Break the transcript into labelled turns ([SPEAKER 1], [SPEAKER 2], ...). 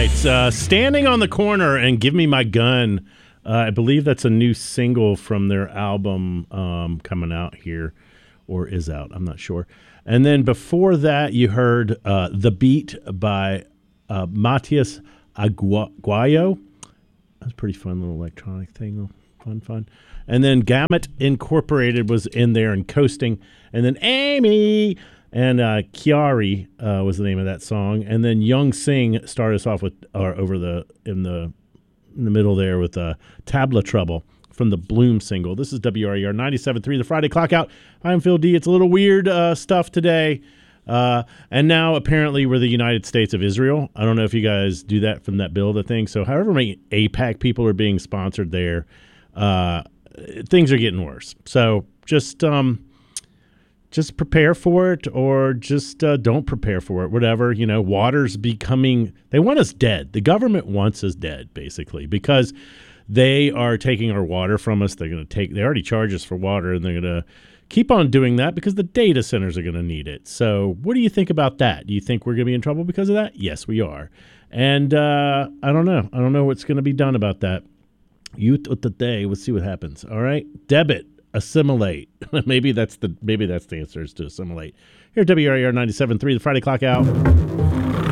[SPEAKER 1] right. Standing on the Corner and Give Me My Gun. I believe that's a new single from their album coming out here, or is out. I'm not sure. And then before that, you heard The Beat by Matias Aguayo. That's a pretty fun little electronic thing. Fun. And then Gamut Incorporated was in there and Coasting. And then Amy and Chiari was the name of that song. And then Young Sing started us off with in the middle there with Tabla Trouble from the Bloom single. This is WRER 97.3, the Friday Clock Out. I'm Phil D. It's a little weird stuff today. And now apparently we're the United States of Israel. I don't know if you guys do that from that build, I think. So however many APAC people are being sponsored there, things are getting worse. So just prepare for it, or just don't prepare for it, whatever. You know, water's becoming, they want us dead. The government wants us dead, basically, because they are taking our water from us. They already charge us for water, and they're going to keep on doing that because the data centers are going to need it. So what do you think about that? Do you think we're going to be in trouble because of that? Yes, we are. And I don't know. I don't know what's going to be done about that. Youth of the day. Let's see what happens. All right. Debit. Assimilate. maybe that's the answer, is to assimilate. Here at WRER 97.3, the Friday Clock Out.